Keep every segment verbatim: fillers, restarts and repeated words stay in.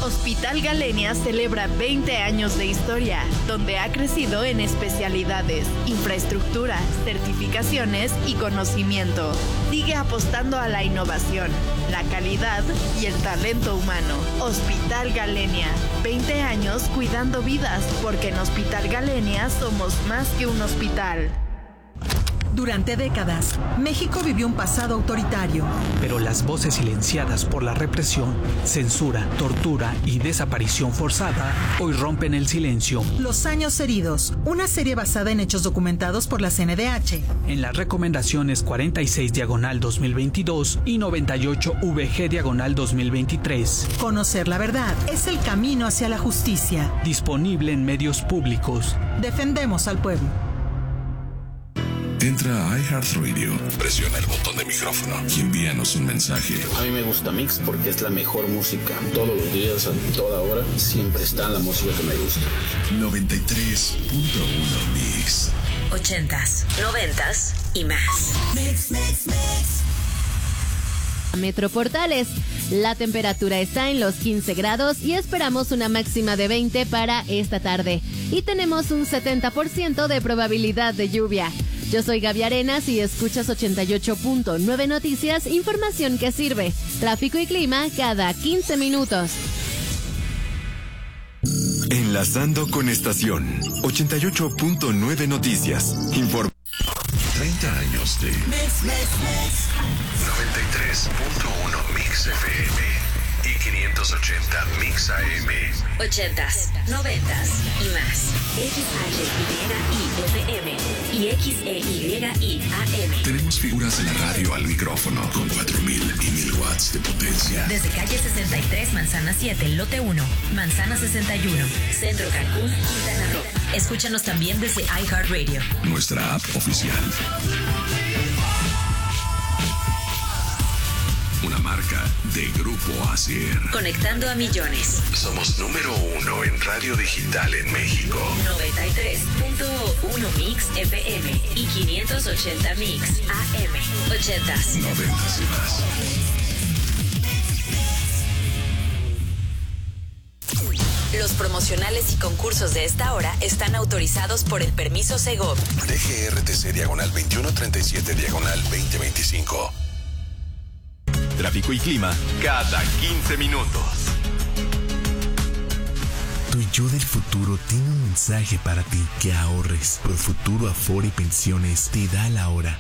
Hospital Galenia celebra veinte años de historia, donde ha crecido en especialidades, infraestructura, certificaciones y conocimiento. Sigue apostando a la innovación, la calidad y el talento humano. Hospital Galenia, veinte años cuidando vidas, porque en Hospital Galenia somos más que un hospital. Durante décadas, México vivió un pasado autoritario. Pero las voces silenciadas por la represión, censura, tortura y desaparición forzada hoy rompen el silencio. Los años heridos, una serie basada en hechos documentados por la C N D H. En las recomendaciones cuarenta y seis diagonal dos mil veintidós y noventa y ocho V G diagonal dos mil veintitrés. Conocer la verdad es el camino hacia la justicia. Disponible en medios públicos. Defendemos al pueblo. Entra a iHeartRadio, presiona el botón de micrófono y envíanos un mensaje. A mí me gusta Mix porque es la mejor música. Todos los días, a toda hora, siempre está la música que me gusta. noventa y tres punto uno Mix. Ochentas, noventas y más. Mix, mix, mix. Metroportales. La temperatura está en los quince grados y esperamos una máxima de veinte para esta tarde. Y tenemos un setenta por ciento de probabilidad de lluvia. Yo soy Gaby Arenas y escuchas ochenta y ocho punto nueve Noticias, información que sirve. Tráfico y clima cada quince minutos. Enlazando con estación ochenta y ocho punto nueve Noticias. Informa. treinta años de Mix, mix, mix. noventa y tres punto uno Mix F M y quinientos ochenta Mix A M. Ochentas, noventas y más. X H Y I F M y X E Y I A M. Tenemos figuras de la radio al micrófono con cuatro mil y mil watts de potencia. Desde calle sesenta y tres, Manzana siete, Lote uno, Manzana sesenta y uno, Centro Cancún, Quintana Roo. Escúchanos también desde iHeartRadio, nuestra app oficial. Una marca de Grupo Asier. Conectando a millones. Somos número uno en radio digital en México. noventa y tres punto uno Mix F M y quinientos ochenta Mix A M. Ochentas. Noventas y más. Los promocionales y concursos de esta hora están autorizados por el permiso Segov. D G R T C diagonal veintiuno treinta y siete diagonal veinte veinticinco. Tráfico y clima cada quince minutos. Tu yo del futuro tiene un mensaje para ti: que ahorres. Profuturo Afore y Pensiones te da la hora.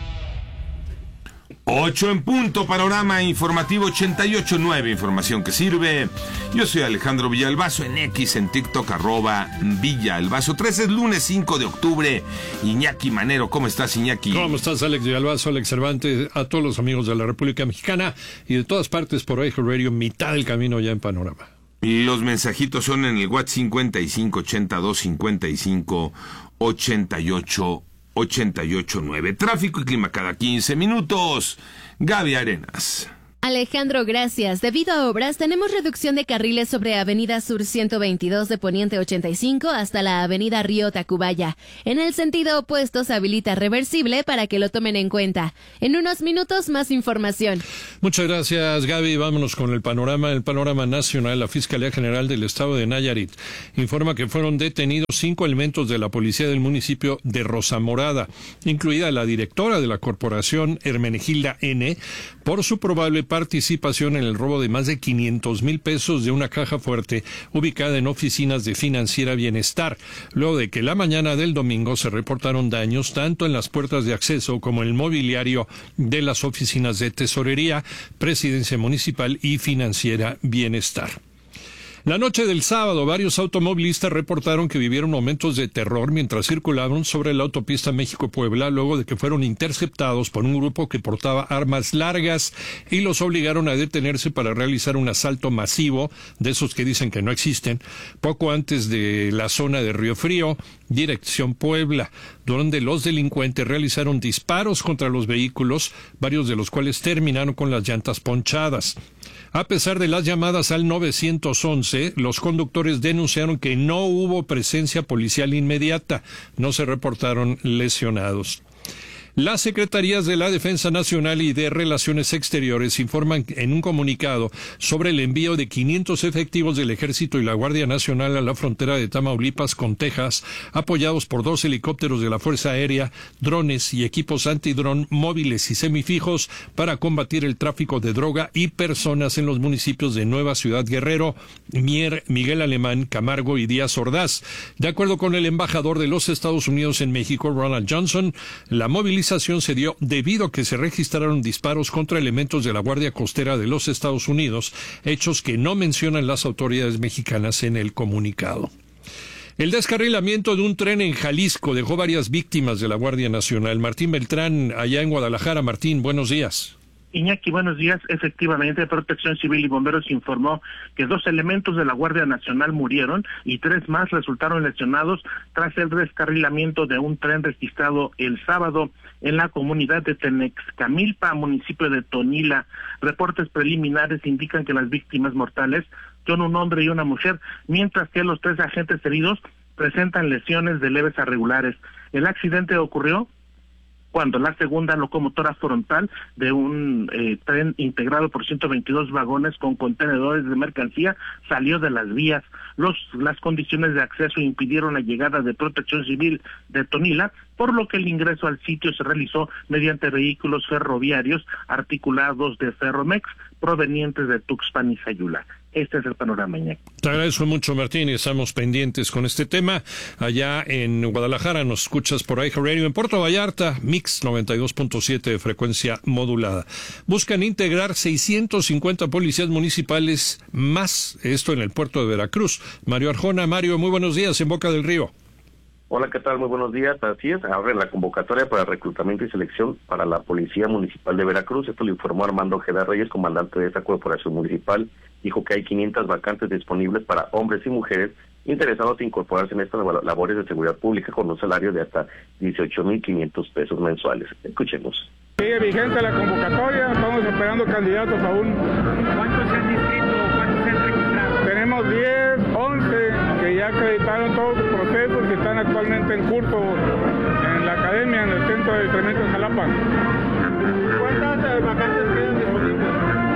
ocho en punto, panorama informativo ochenta y ocho punto nueve, información que sirve. Yo soy Alejandro Villalbazo, en X, en TikTok, arroba Villalbazo. tres es lunes cinco de octubre. Iñaki Manero, ¿cómo estás, Iñaki? ¿Cómo estás, Alex Villalbazo, Alex Cervantes, a todos los amigos de la República Mexicana y de todas partes por iHeartRadio, mitad del camino ya en panorama? Los mensajitos son en el WhatsApp cincuenta y cinco ochenta y dos cincuenta y cinco ochenta y ocho ochenta y ocho nueve. Tráfico y clima cada quince minutos. Gaby Arenas. Alejandro, gracias. Debido a obras, tenemos reducción de carriles sobre Avenida Sur ciento veintidós de Poniente ochenta y cinco hasta la Avenida Río Tacubaya. En el sentido opuesto se habilita reversible para que lo tomen en cuenta. En unos minutos, más información. Muchas gracias, Gaby. Vámonos con el panorama. El panorama nacional, la Fiscalía General del Estado de Nayarit informa que fueron detenidos cinco elementos de la policía del municipio de Rosamorada, incluida la directora de la corporación, Hermenegilda N., por su probable participación en el robo de más de quinientos mil pesos de una caja fuerte ubicada en oficinas de Financiera Bienestar, luego de que la mañana del domingo se reportaron daños tanto en las puertas de acceso como en el mobiliario de las oficinas de Tesorería, Presidencia Municipal y Financiera Bienestar. La noche del sábado, varios automovilistas reportaron que vivieron momentos de terror mientras circulaban sobre la autopista México-Puebla, luego de que fueron interceptados por un grupo que portaba armas largas y los obligaron a detenerse para realizar un asalto masivo, de esos que dicen que no existen, poco antes de la zona de Río Frío, dirección Puebla, donde los delincuentes realizaron disparos contra los vehículos, varios de los cuales terminaron con las llantas ponchadas. A pesar de las llamadas al nueve once, los conductores denunciaron que no hubo presencia policial inmediata. No se reportaron lesionados. Las secretarías de la Defensa Nacional y de Relaciones Exteriores informan en un comunicado sobre el envío de quinientos efectivos del Ejército y la Guardia Nacional a la frontera de Tamaulipas con Texas, apoyados por dos helicópteros de la Fuerza Aérea, drones y equipos antidrón móviles y semifijos para combatir el tráfico de droga y personas en los municipios de Nueva Ciudad Guerrero, Mier, Miguel Alemán, Camargo y Díaz Ordaz. De acuerdo con el embajador de los Estados Unidos en México, Ronald Johnson, la movilización se dio debido a que se registraron disparos contra elementos de la Guardia Costera de los Estados Unidos, hechos que no mencionan las autoridades mexicanas en el comunicado. El descarrilamiento de un tren en Jalisco dejó varias víctimas de la Guardia Nacional. Martín Beltrán, allá en Guadalajara. Martín, buenos días. Iñaki, buenos días. Efectivamente, Protección Civil y Bomberos informó que dos elementos de la Guardia Nacional murieron y tres más resultaron lesionados tras el descarrilamiento de un tren registrado el sábado en la comunidad de Tenexcamilpa, municipio de Tonila. Reportes preliminares indican que las víctimas mortales son un hombre y una mujer, mientras que los tres agentes heridos presentan lesiones de leves a regulares. El accidente ocurrió cuando la segunda locomotora frontal de un eh, tren integrado por ciento veintidós vagones con contenedores de mercancía salió de las vías. Los, las condiciones de acceso impidieron la llegada de Protección Civil de Tonila, por lo que el ingreso al sitio se realizó mediante vehículos ferroviarios articulados de Ferromex provenientes de Tuxpan y Sayula. Este es el panorama, Iñaki. Te agradezco mucho, Martín, y estamos pendientes con este tema. Allá en Guadalajara nos escuchas por iHeartRadio. En Puerto Vallarta, Mix noventa y dos punto siete de frecuencia modulada. Buscan integrar seiscientos cincuenta policías municipales más, esto en el puerto de Veracruz. Mario Arjona. Mario, muy buenos días en Boca del Río. Hola, ¿qué tal? Muy buenos días. Así es, abre la convocatoria para reclutamiento y selección para la Policía Municipal de Veracruz. Esto lo informó Armando Ojeda Reyes, comandante de esta corporación municipal. Dijo que hay quinientas vacantes disponibles para hombres y mujeres interesados en incorporarse en estas labores de seguridad pública con un salario de hasta dieciocho mil quinientos pesos mensuales. Escuchemos. Sigue vigente la convocatoria, estamos esperando candidatos aún. ¿Cuántos se han inscrito? ¿Cuántos se han registrado? Tenemos diez, once que ya acreditaron todos sus procesos, que están actualmente en curso en la academia, en el centro de entrenamiento de Jalapa. ¿Cuántas vacantes quedan disponibles?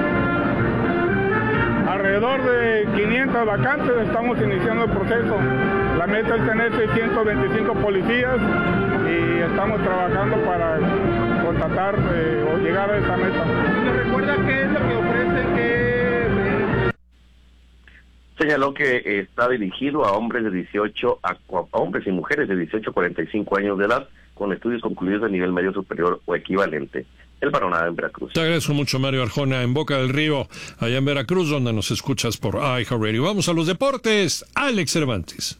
Alrededor de quinientas vacantes, estamos iniciando el proceso. La meta es tener seiscientos veinticinco policías y estamos trabajando para contratar eh, o llegar a esa meta. ¿Me recuerda qué es lo que ofrecen? ¿Qué... Señaló que está dirigido a hombres de dieciocho a, a hombres y mujeres de dieciocho a cuarenta y cinco años de edad con estudios concluidos de nivel medio superior o equivalente. El panorama en Veracruz. Te agradezco mucho, Mario Arjona, en Boca del Río, allá en Veracruz, donde nos escuchas por iHeartRadio. Vamos a los deportes. Alex Cervantes.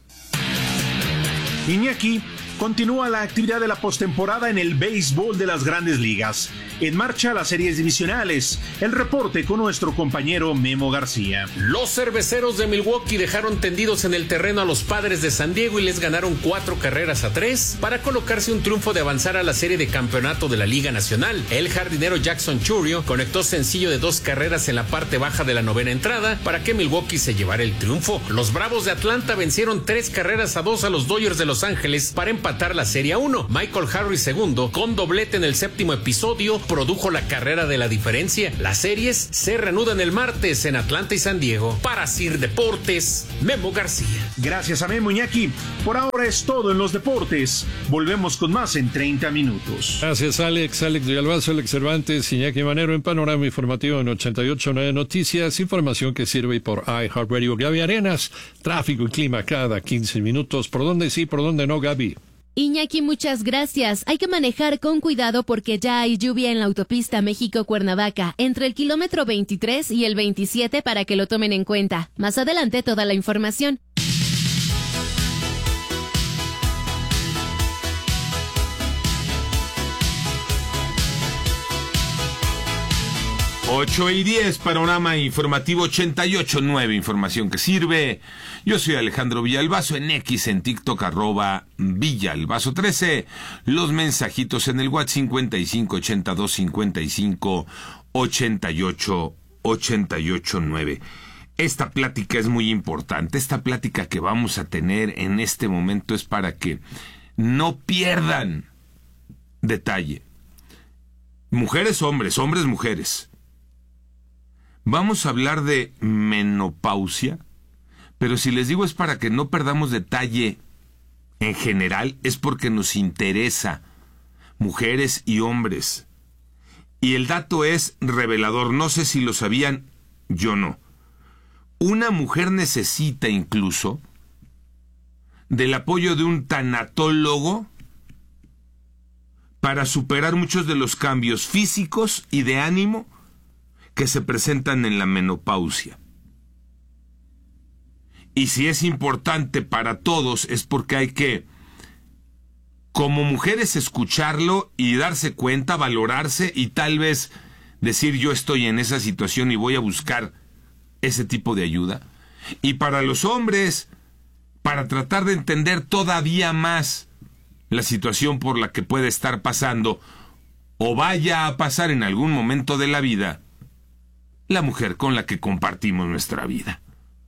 Iñaki, continúa la actividad de la postemporada en el béisbol de las Grandes Ligas. En marcha las series divisionales. El reporte con nuestro compañero Memo García. Los cerveceros de Milwaukee dejaron tendidos en el terreno a los Padres de San Diego y les ganaron cuatro carreras a tres para colocarse un triunfo de avanzar a la serie de campeonato de la Liga Nacional. El jardinero Jackson Chourio conectó sencillo de dos carreras en la parte baja de la novena entrada para que Milwaukee se llevara el triunfo. Los Bravos de Atlanta vencieron tres carreras a dos a los Dodgers de Los Ángeles para empatar la serie a uno. Michael Harris segundo, con doblete en el séptimo episodio, produjo la carrera de la diferencia. Las series se reanudan el martes en Atlanta y San Diego. Para Sir Deportes, Memo García. Gracias a Memo, Iñaki. Por ahora es todo en los deportes. Volvemos con más en treinta minutos. Gracias, Alex. Alex Villalbazo, Alex Cervantes, Iñaki Manero en Panorama Informativo en ochenta y ocho punto nueve Noticias. Información que sirve por iHeartRadio. Gaby Arenas, tráfico y clima cada quince minutos. ¿Por dónde sí, por dónde no, Gaby? Iñaki, muchas gracias. Hay que manejar con cuidado porque ya hay lluvia en la autopista México-Cuernavaca, entre el kilómetro veintitrés y el veintisiete para que lo tomen en cuenta. Más adelante toda la información. ocho y diez, panorama informativo ochenta y ocho punto nueve, información que sirve. Yo soy Alejandro Villalbazo, en X, en TikTok, arroba Villalbazo trece. Los mensajitos en el WhatsApp cincuenta y cinco ochenta y dos cincuenta y cinco ochenta y ocho ochenta y ocho nueve. Esta plática es muy importante. Esta plática que vamos a tener en este momento es para que no pierdan detalle. mujeres, hombres, hombres, mujeres. Vamos a hablar de menopausia, pero si les digo es para que no perdamos detalle en general, es porque nos interesa, mujeres y hombres. Y el dato es revelador, no sé si lo sabían, yo no. Una mujer necesita incluso del apoyo de un tanatólogo para superar muchos de los cambios físicos y de ánimo que se presentan en la menopausia. Y si es importante para todos es porque hay que, como mujeres, escucharlo y darse cuenta, valorarse y tal vez decir yo estoy en esa situación y voy a buscar ese tipo de ayuda. Y para los hombres, para tratar de entender todavía más la situación por la que puede estar pasando o vaya a pasar en algún momento de la vida la mujer con la que compartimos nuestra vida.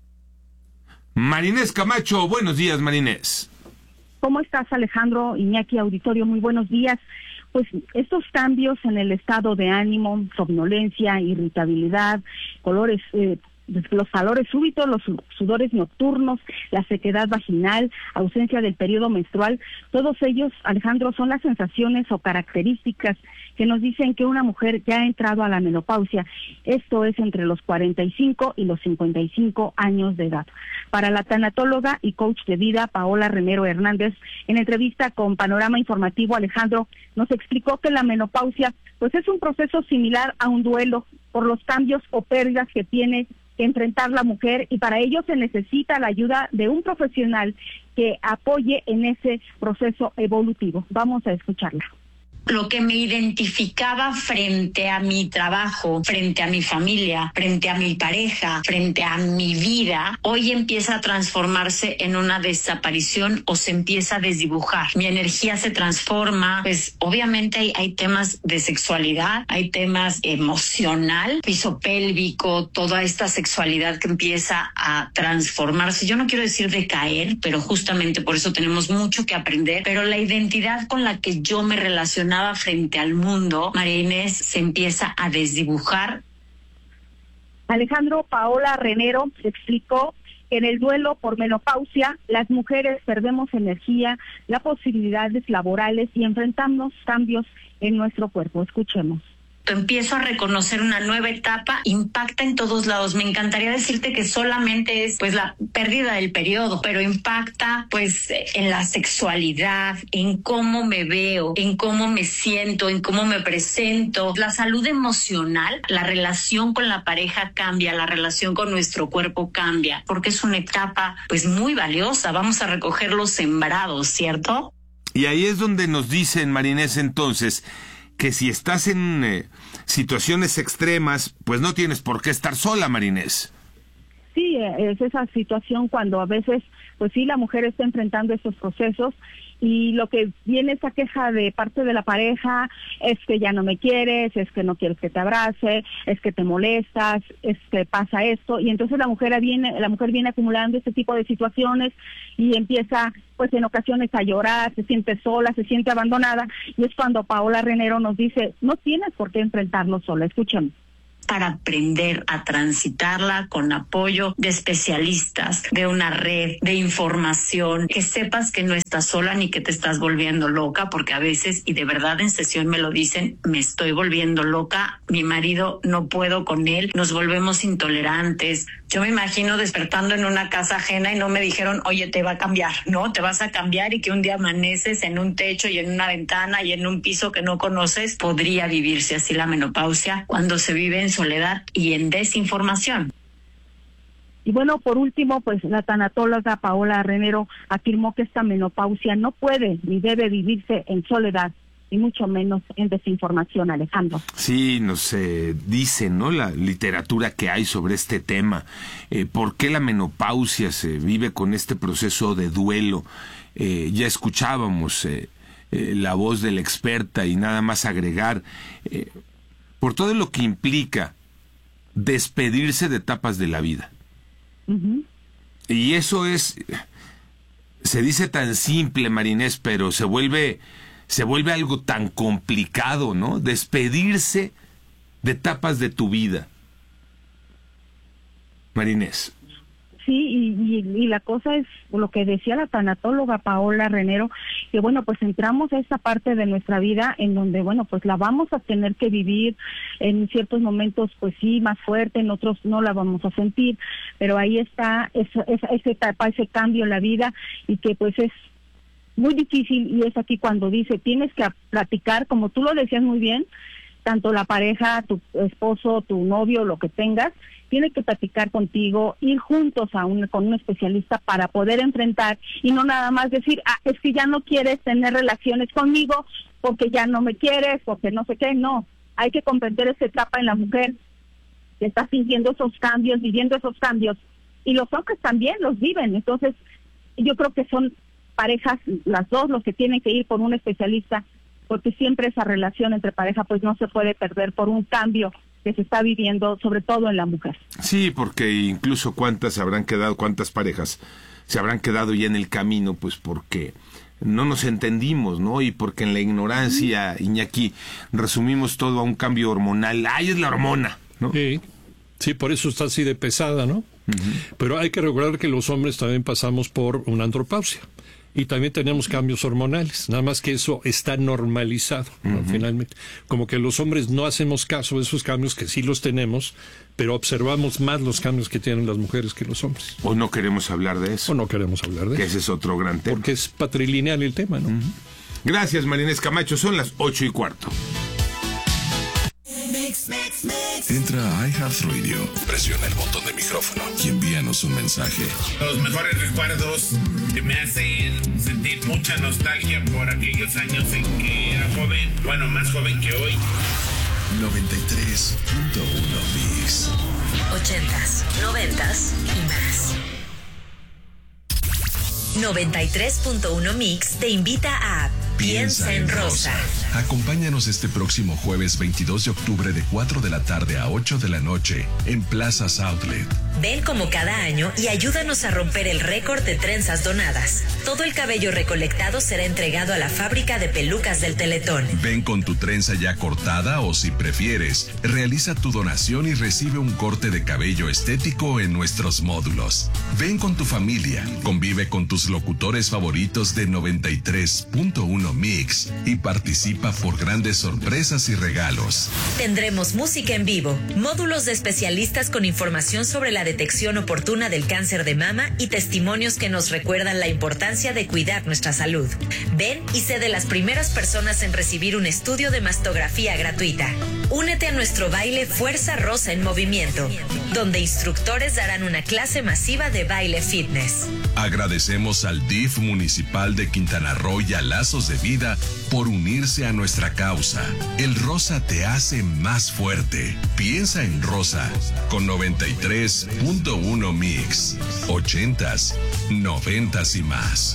Marinés Camacho, buenos días, Marinés. ¿Cómo estás, Alejandro? Iñaki, auditorio, muy buenos días. Pues estos cambios en el estado de ánimo, somnolencia, irritabilidad, colores, eh, los calores súbitos, los sudores nocturnos, la sequedad vaginal, ausencia del periodo menstrual, todos ellos, Alejandro, son las sensaciones o características que nos dicen que una mujer ya ha entrado a la menopausia. Esto es entre los cuarenta y cinco y los cincuenta y cinco años de edad. Para la tanatóloga y coach de vida, Paola Renero Hernández, en entrevista con Panorama Informativo, Alejandro, nos explicó que la menopausia pues es un proceso similar a un duelo por los cambios o pérdidas que tiene que enfrentar la mujer, y para ello se necesita la ayuda de un profesional que apoye en ese proceso evolutivo. Vamos a escucharla. Lo que me identificaba frente a mi trabajo, frente a mi familia, frente a mi pareja, frente a mi vida, hoy empieza a transformarse en una desaparición o se empieza a desdibujar. Mi energía se transforma, pues obviamente hay, hay temas de sexualidad, hay temas emocional, piso pélvico, toda esta sexualidad que empieza a transformarse. Yo no quiero decir decaer, pero justamente por eso tenemos mucho que aprender, pero la identidad con la que yo me relaciono frente al mundo, María Inés, se empieza a desdibujar. Alejandro, Paola Renero explicó que en el duelo por menopausia las mujeres perdemos energía, las posibilidades laborales y enfrentamos cambios en nuestro cuerpo. Escuchemos. Empiezo a reconocer una nueva etapa, impacta en todos lados. Me encantaría decirte que solamente es pues la pérdida del periodo, pero impacta pues en la sexualidad, en cómo me veo, en cómo me siento, en cómo me presento. La salud emocional, la relación con la pareja cambia, la relación con nuestro cuerpo cambia, porque es una etapa pues muy valiosa. Vamos a recoger los sembrados, ¿cierto? Y ahí es donde nos dicen, Marinés, entonces, que si estás en eh, situaciones extremas, pues no tienes por qué estar sola, Marinés. Sí, es esa situación cuando a veces, pues sí, la mujer está enfrentando estos procesos y lo que viene esa queja de parte de la pareja es que ya no me quieres, es que no quieres que te abrace, es que te molestas, es que pasa esto, y entonces la mujer viene, la mujer viene acumulando este tipo de situaciones y empieza pues en ocasiones a llorar, se siente sola, se siente abandonada, y es cuando Paola Renero nos dice, no tienes por qué enfrentarlo sola. Escuchen. Para aprender a transitarla con apoyo de especialistas, de una red de información, que sepas que no estás sola ni que te estás volviendo loca, porque a veces, y de verdad en sesión me lo dicen, me estoy volviendo loca, mi marido no puedo con él, nos volvemos intolerantes. Yo me imagino despertando en una casa ajena y no me dijeron, oye, te va a cambiar, no, te vas a cambiar, y que un día amaneces en un techo y en una ventana y en un piso que no conoces. Podría vivirse así la menopausia cuando se vive en soledad y en desinformación. Y bueno, por último, pues la tanatóloga Paola Renero afirmó que esta menopausia no puede ni debe vivirse en soledad, y mucho menos en desinformación, Alejandro. Sí, nos eh, dice, ¿no?, la literatura que hay sobre este tema. Eh, ¿Por qué la menopausia se vive con este proceso de duelo? Eh, ya escuchábamos eh, eh, la voz de la experta, y nada más agregar, eh, por todo lo que implica despedirse de etapas de la vida. Uh-huh. Y eso es, se dice tan simple, Marinés, pero se vuelve... se vuelve algo tan complicado, ¿no? Despedirse de etapas de tu vida. Marinés. Sí, y, y, y la cosa es lo que decía la tanatóloga Paola Renero, que bueno, pues entramos a esta parte de nuestra vida en donde, bueno, pues la vamos a tener que vivir en ciertos momentos, pues sí, más fuerte, en otros no la vamos a sentir, pero ahí está esa, esa, esa etapa, ese cambio en la vida, y que pues es muy difícil, y es aquí cuando dice, tienes que platicar, como tú lo decías muy bien, tanto la pareja, tu esposo, tu novio, lo que tengas, tiene que platicar contigo, ir juntos a un, con un especialista para poder enfrentar, y no nada más decir, ah, es que ya no quieres tener relaciones conmigo porque ya no me quieres, porque no sé qué. No, hay que comprender esa etapa en la mujer que está sintiendo esos cambios, viviendo esos cambios, y los hombres también los viven. Entonces yo creo que son parejas, las dos, los que tienen que ir con un especialista, porque siempre esa relación entre pareja pues no se puede perder por un cambio que se está viviendo, sobre todo en la mujer. Sí, porque incluso cuántas habrán quedado, cuántas parejas se habrán quedado ya en el camino, pues porque no nos entendimos, ¿no? Y porque en la ignorancia, Iñaki, resumimos todo a un cambio hormonal. ¡Ay, es la hormona! ¿No? Sí, sí, por eso está así de pesada, ¿no? Uh-huh. Pero hay que recordar que los hombres también pasamos por una andropausia. Y también tenemos cambios hormonales, nada más que eso está normalizado, ¿no? Uh-huh. Finalmente. Como que los hombres no hacemos caso de esos cambios, que sí los tenemos, pero observamos más los cambios que tienen las mujeres que los hombres. O no queremos hablar de eso. O no queremos hablar de que eso. ese es otro gran tema. Porque es patrilineal el tema, ¿no? Uh-huh. Gracias, Marinés Camacho. Son las ocho y cuarto. Mix, mix, mix. Entra a iHeartRadio, presiona el botón de micrófono y envíanos un mensaje. Los mejores recuerdos que me hacen sentir mucha nostalgia por aquellos años en que era joven, bueno, más joven que hoy. noventa y tres punto uno Mix. Ochentas, noventas y más. noventa y tres punto uno Mix te invita a Piensa en Rosa. Acompáñanos este próximo jueves veintidós de octubre de cuatro de la tarde a ocho de la noche en Plazas Outlet. Ven como cada año y ayúdanos a romper el récord de trenzas donadas. Todo el cabello recolectado será entregado a la fábrica de pelucas del Teletón. Ven con tu trenza ya cortada o, si prefieres, realiza tu donación y recibe un corte de cabello estético en nuestros módulos. Ven con tu familia, convive con tus locutores favoritos de noventa y tres punto uno Mix y participa por grandes sorpresas y regalos. Tendremos música en vivo, módulos de especialistas con información sobre la detección oportuna del cáncer de mama y testimonios que nos recuerdan la importancia de cuidar nuestra salud. Ven y sé de las primeras personas en recibir un estudio de mastografía gratuita. Únete a nuestro baile Fuerza Rosa en Movimiento, donde instructores darán una clase masiva de baile fitness. Agradecemos al D I F municipal de Quintana Roo y a Lazos de Vida por unirse a nuestra causa. El rosa te hace más fuerte. Piensa en Rosa con noventa y tres punto uno Mix. Ochentas, noventas y más.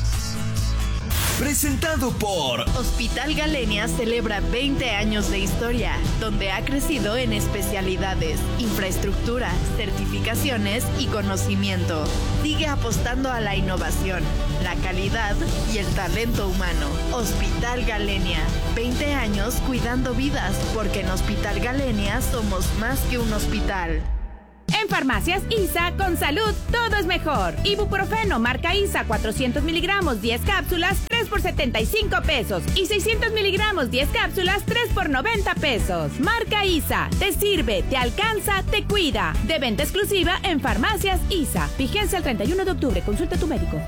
Presentado por Hospital Galenia celebra veinte años de historia, donde ha crecido en especialidades, infraestructura, certificaciones y conocimiento. Sigue apostando a la innovación, la calidad y el talento humano. Hospital Galenia, veinte años cuidando vidas, porque en Hospital Galenia somos más que un hospital. En Farmacias ISA, con salud, todo es mejor. Ibuprofeno, marca ISA, cuatrocientos miligramos, diez cápsulas, tres por setenta y cinco pesos. Y seiscientos miligramos, diez cápsulas, tres por noventa pesos. Marca ISA, te sirve, te alcanza, te cuida. De venta exclusiva en Farmacias ISA. Vigencia el treinta y uno de octubre, consulta a tu médico.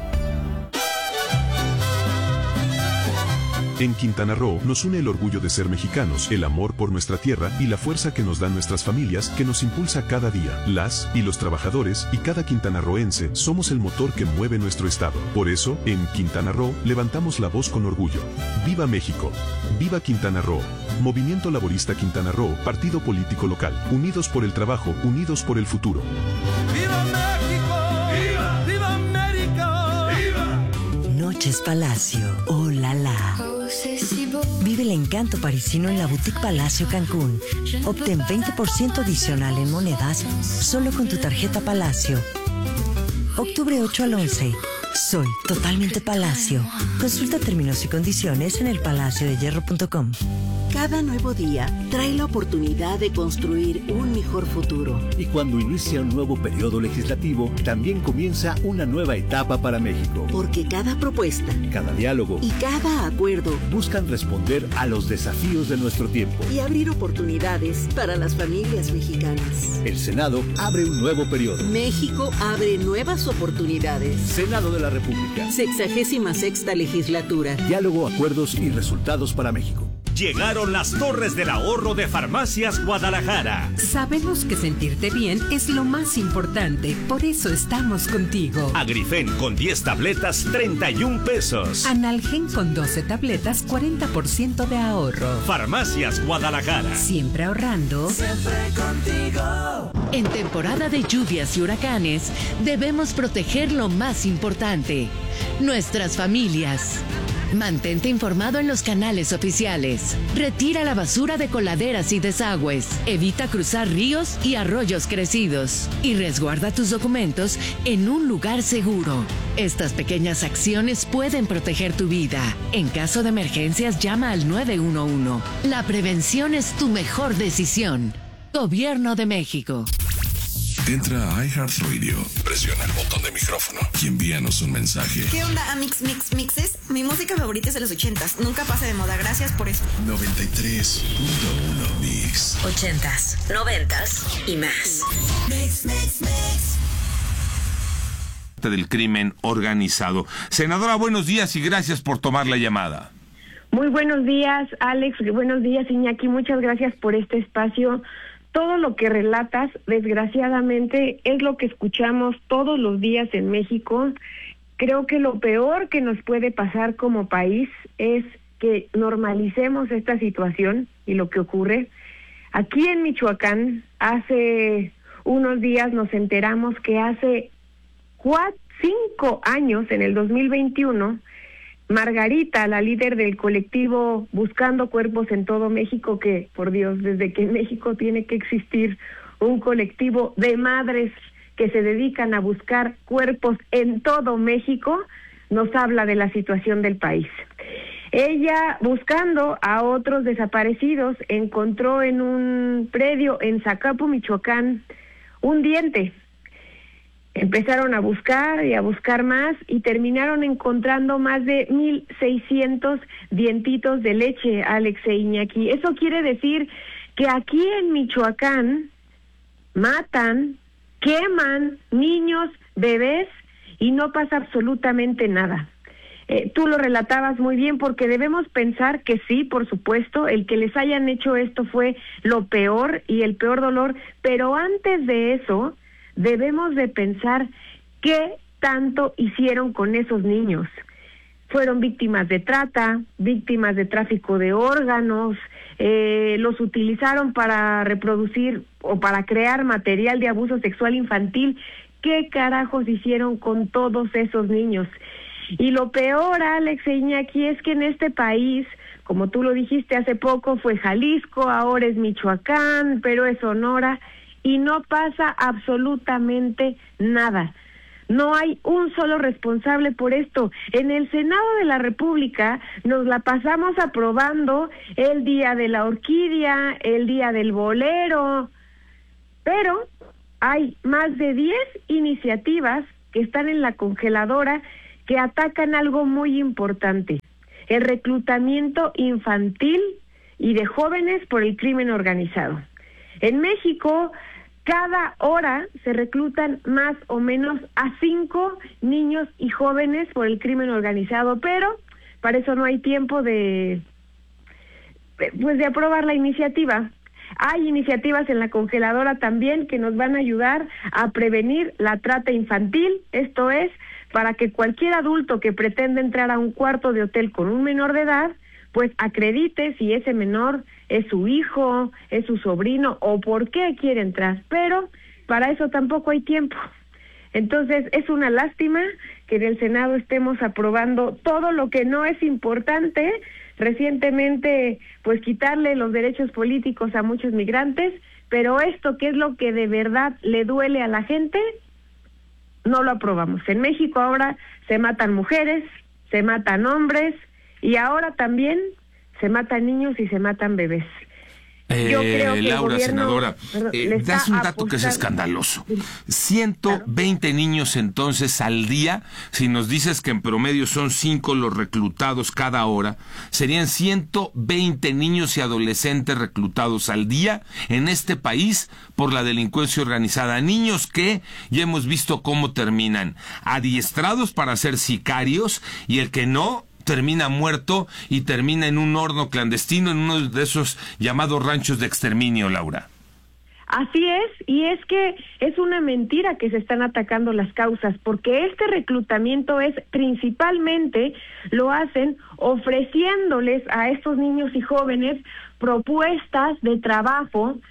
En Quintana Roo nos une el orgullo de ser mexicanos, el amor por nuestra tierra y la fuerza que nos dan nuestras familias, que nos impulsa cada día. Las y los trabajadores y cada quintanarroense somos el motor que mueve nuestro estado. Por eso, en Quintana Roo levantamos la voz con orgullo. ¡Viva México! ¡Viva Quintana Roo! Movimiento Laborista Quintana Roo, partido político local. Unidos por el trabajo, unidos por el futuro. ¡Viva México! ¡Viva! ¡Viva América! ¡Viva! Noches Palacio. ¡Oh, la, la! Vive el encanto parisino en la Boutique Palacio Cancún. Obtén veinte por ciento adicional en monedas solo con tu tarjeta Palacio. Octubre ocho al once. Soy totalmente Palacio. Consulta términos y condiciones en el palacio de hierro punto com. Cada nuevo día trae la oportunidad de construir un mejor futuro. Y cuando inicia un nuevo periodo legislativo, también comienza una nueva etapa para México. Porque cada propuesta, cada diálogo y cada acuerdo buscan responder a los desafíos de nuestro tiempo y abrir oportunidades para las familias mexicanas. El Senado abre un nuevo periodo. México abre nuevas oportunidades. Senado de la República. Sexagésima sexta legislatura. Diálogo, acuerdos y resultados para México. Llegaron las torres del ahorro de Farmacias Guadalajara. Sabemos que sentirte bien es lo más importante, por eso estamos contigo. Agrifen con diez tabletas, treinta y un pesos. Analgen con doce tabletas, cuarenta por ciento de ahorro. Farmacias Guadalajara. Siempre ahorrando. Siempre contigo. En temporada de lluvias y huracanes, debemos proteger lo más importante, nuestras familias. Mantente informado en los canales oficiales. Retira la basura de coladeras y desagües. Evita cruzar ríos y arroyos crecidos. Y resguarda tus documentos en un lugar seguro. Estas pequeñas acciones pueden proteger tu vida. En caso de emergencias, llama al nueve uno uno. La prevención es tu mejor decisión. Gobierno de México. Entra a iHeartRadio, presiona el botón de micrófono y envíanos un mensaje. ¿Qué onda, Amix Mix Mixes? Mi música favorita es de los ochentas. Nunca pasa de moda. Gracias por esto. noventa y tres punto uno Mix. Ochentas, noventas y más. Mix, mix, mix. Del crimen organizado. Senadora, buenos días y gracias por tomar la llamada. Muy buenos días, Alex. Buenos días, Iñaki. Muchas gracias por este espacio. Todo lo que relatas, desgraciadamente, es lo que escuchamos todos los días en México. Creo que lo peor que nos puede pasar como país es que normalicemos esta situación y lo que ocurre. Aquí en Michoacán, hace unos días nos enteramos que hace cuatro, cinco años, en el dos mil veintiuno, Margarita, la líder del colectivo Buscando Cuerpos en todo México, que, por Dios, desde que en México tiene que existir un colectivo de madres que se dedican a buscar cuerpos en todo México, nos habla de la situación del país. Ella, buscando a otros desaparecidos, encontró en un predio en Zacapu, Michoacán, un diente. Empezaron a buscar y a buscar más y terminaron encontrando más de mil seiscientos dientitos de leche, Alex e Iñaki. Eso quiere decir que aquí en Michoacán matan, queman niños, bebés y no pasa absolutamente nada. Eh, tú lo relatabas muy bien porque debemos pensar que sí, por supuesto, el que les hayan hecho esto fue lo peor y el peor dolor, pero antes de eso debemos de pensar qué tanto hicieron con esos niños. Fueron víctimas de trata, víctimas de tráfico de órganos, eh, los utilizaron para reproducir o para crear material de abuso sexual infantil. ¿Qué carajos hicieron con todos esos niños? Y lo peor, Alex e Iñaki, es que en este país, como tú lo dijiste hace poco, fue Jalisco, ahora es Michoacán, pero es Sonora, y no pasa absolutamente nada. No hay un solo responsable por esto. En el Senado de la República nos la pasamos aprobando el Día de la Orquídea, el Día del Bolero, pero hay más de diez iniciativas que están en la congeladora que atacan algo muy importante: el reclutamiento infantil y de jóvenes por el crimen organizado. En México, cada hora se reclutan más o menos a cinco niños y jóvenes por el crimen organizado, pero para eso no hay tiempo de, pues de aprobar la iniciativa. Hay iniciativas en la congeladora también que nos van a ayudar a prevenir la trata infantil, esto es, para que cualquier adulto que pretenda entrar a un cuarto de hotel con un menor de edad, pues acredite si ese menor es su hijo, es su sobrino o por qué quiere entrar, pero para eso tampoco hay tiempo. Entonces es una lástima que en el Senado estemos aprobando todo lo que no es importante. Recientemente, pues quitarle los derechos políticos a muchos migrantes, pero esto que es lo que de verdad le duele a la gente, no lo aprobamos. En México ahora se matan mujeres, se matan hombres y ahora también se matan niños y se matan bebés. Eh, Yo creo que Laura, el gobierno, senadora, perdón, eh, le está das un dato que es apostando- escandaloso. ciento veinte niños entonces al día, si nos dices que en promedio son cinco los reclutados cada hora, serían ciento veinte niños y adolescentes reclutados al día en este país por la delincuencia organizada. Niños que ya hemos visto cómo terminan, adiestrados para ser sicarios, y el que no termina muerto y termina en un horno clandestino, en uno de esos llamados ranchos de exterminio, Laura. Así es, y es que es una mentira que se están atacando las causas, porque este reclutamiento es principalmente, lo hacen ofreciéndoles a estos niños y jóvenes propuestas de trabajo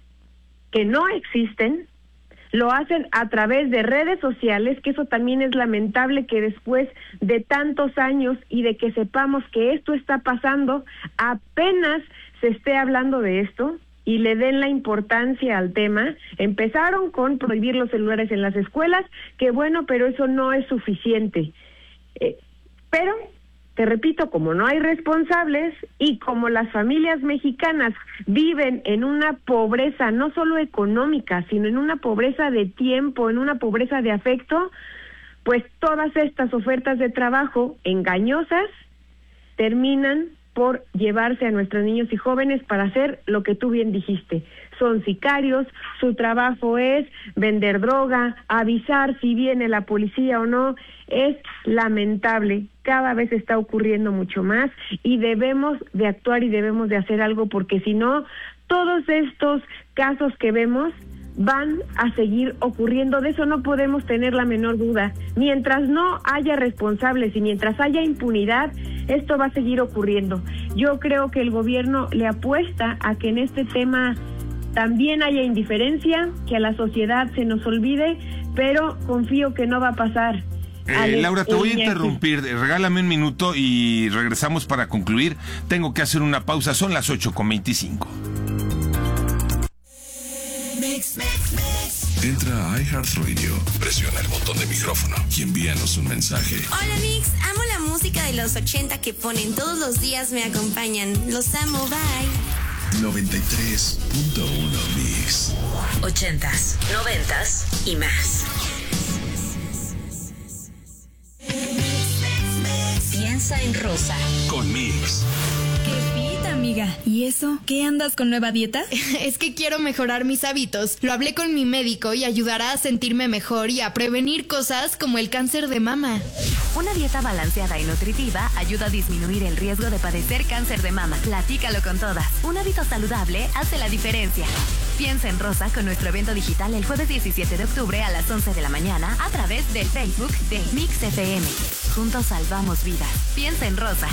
que no existen. Lo hacen a través de redes sociales, que eso también es lamentable, que después de tantos años y de que sepamos que esto está pasando, apenas se esté hablando de esto y le den la importancia al tema. Empezaron con prohibir los celulares en las escuelas, que bueno, pero eso no es suficiente. Eh, pero, te repito, como no hay responsables y como las familias mexicanas viven en una pobreza no solo económica, sino en una pobreza de tiempo, en una pobreza de afecto, pues todas estas ofertas de trabajo engañosas terminan por llevarse a nuestros niños y jóvenes para hacer lo que tú bien dijiste. Son sicarios, su trabajo es vender droga, avisar si viene la policía o no. Es lamentable, cada vez está ocurriendo mucho más y debemos de actuar y debemos de hacer algo, porque si no, todos estos casos que vemos van a seguir ocurriendo. De eso no podemos tener la menor duda. Mientras no haya responsables y mientras haya impunidad, esto va a seguir ocurriendo. Yo creo que el gobierno le apuesta a que en este tema también haya indiferencia, que a la sociedad se nos olvide, pero confío que no va a pasar. Eh, Alex, Laura, te voy a Iñaki. interrumpir. Regálame un minuto y regresamos para concluir. Tengo que hacer una pausa. Son las ocho con veinticinco. Mix, mix, mix. Entra a iHeartRadio, presiona el botón de micrófono y envíanos un mensaje. Hola Mix, amo la música de los ochenta que ponen todos los días, me acompañan. Los amo, bye. noventa y tres punto uno Mix. Ochentas, noventas y más. Piensa en rosa. Con Mix. ¡Qué fit, amiga! ¿Y eso? ¿Qué andas con nueva dieta? Es que quiero mejorar mis hábitos. Lo hablé con mi médico y ayudará a sentirme mejor y a prevenir cosas como el cáncer de mama. Una dieta balanceada y nutritiva ayuda a disminuir el riesgo de padecer cáncer de mama. Platícalo con todas. Un hábito saludable hace la diferencia. Piensa en rosa con nuestro evento digital el jueves diecisiete de octubre a las once de la mañana a través del Facebook de Mix F M. Juntos salvamos vidas. Piensa en rosa.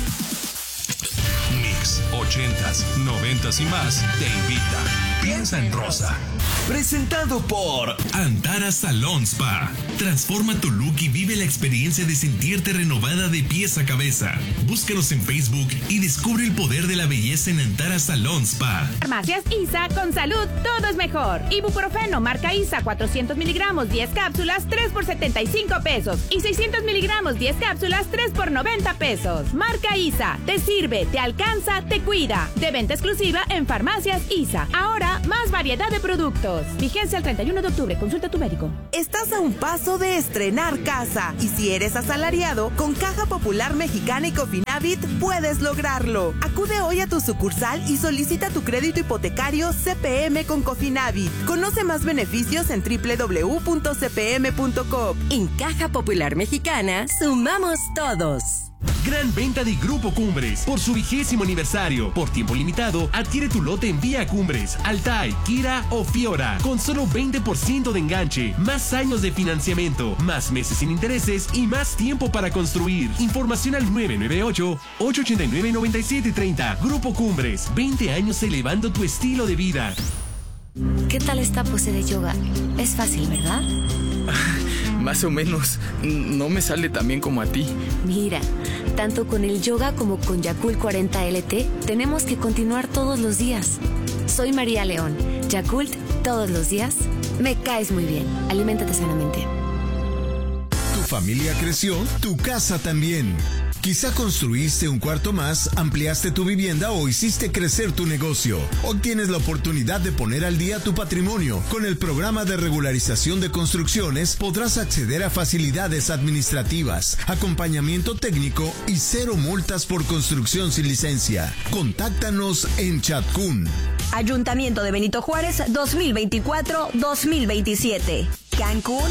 Mix, ochentas, noventas y más te invita. Piensa en rosa. Presentado por Antara Salon Spa. Transforma tu look y vive la experiencia de sentirte renovada de pies a cabeza. Búscanos en Facebook y descubre el poder de la belleza en Antara Salon Spa. Farmacias ISA, con salud todo es mejor. Ibuprofeno marca ISA cuatrocientos miligramos, diez cápsulas, tres por setenta y cinco pesos. Y seiscientos miligramos, diez cápsulas, tres por noventa pesos. Marca ISA, te sirve, te alcanza, te cuida. De venta exclusiva en Farmacias ISA. Ahora, más variedad de productos. Vigencia el treinta y uno de octubre. Consulta a tu médico. Estás a un paso de estrenar casa. Y si eres asalariado, con Caja Popular Mexicana y Cofinavit puedes lograrlo. Acude hoy a tu sucursal y solicita tu crédito hipotecario C P M con Cofinavit. Conoce más beneficios en doble u doble u doble u punto c p m punto com. En Caja Popular Mexicana, sumamos todos. Gran venta de Grupo Cumbres por su vigésimo aniversario. Por tiempo limitado, adquiere tu lote en Vía Cumbres, Altai, Kira o Fiora. Con solo veinte por ciento de enganche, más años de financiamiento, más meses sin intereses y más tiempo para construir. Información al nueve nueve ocho, ocho ocho nueve, nueve siete tres cero. Grupo Cumbres, veinte años elevando tu estilo de vida. ¿Qué tal esta pose de yoga? Es fácil, ¿verdad? Más o menos. No me sale tan bien como a ti. Mira, tanto con el yoga como con Yakult cuarenta L T, tenemos que continuar todos los días. Soy María León. Yakult, todos los días. Me caes muy bien. Aliméntate sanamente. familia creció, tu casa también. Quizá construiste un cuarto más, ampliaste tu vivienda o hiciste crecer tu negocio. Hoy tienes la oportunidad de poner al día tu patrimonio. Con el programa de regularización de construcciones podrás acceder a facilidades administrativas, acompañamiento técnico y cero multas por construcción sin licencia. Contáctanos en Chatcún. Ayuntamiento de Benito Juárez dos mil veinticuatro dos mil veintisiete. Cancún